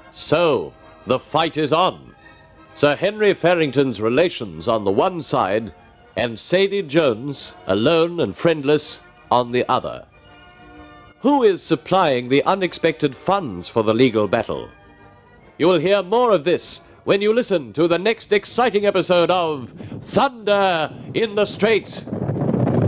So, the fight is on. Sir Henry Farrington's relations on the one side, and Sadie Jones, alone and friendless, on the other. Who is supplying the unexpected funds for the legal battle? You will hear more of this when you listen to the next exciting episode of Thunder in the Strait.